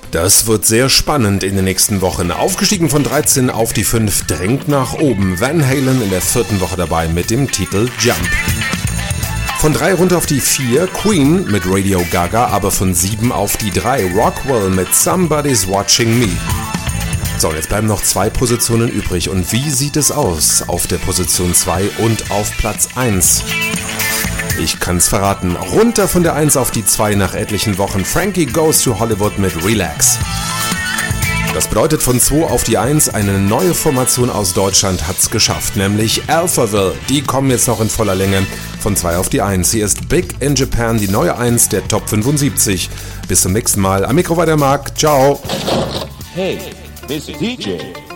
Das wird sehr spannend in den nächsten Wochen. Aufgestiegen von 13 auf die 5, drängt nach oben. Van Halen in der 4. Woche dabei mit dem Titel Jump. Von 3 runter auf die 4, Queen mit Radio Gaga, aber von 7 auf die 3, Rockwell mit Somebody's Watching Me. So, jetzt bleiben noch 2 Positionen übrig. Und wie sieht es aus auf der Position 2 und auf Platz 1? Ich kann's verraten. Runter von der 1 auf die 2 nach etlichen Wochen. Frankie Goes to Hollywood mit Relax. Das bedeutet, von 2 auf die 1, eine neue Formation aus Deutschland hat's geschafft, nämlich Alphaville. Die kommen jetzt noch in voller Länge von 2 auf die 1. Hier ist Big in Japan, die neue 1 der Top 75. Bis zum nächsten Mal. Am Mikro war der Marc. Ciao. Hey, this is DJ